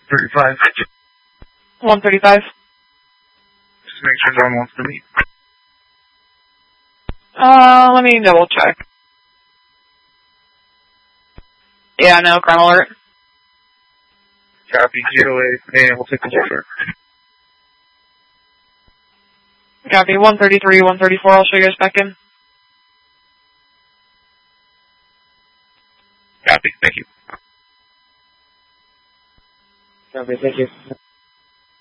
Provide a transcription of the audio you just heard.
135. 135. Just make sure Dawn wants to meet. Let me double check. Yeah, no, ground alert. Copy, 08, and we'll take the order. Copy, 133, 134, I'll show you guys back in. Copy, thank you. Copy, thank you.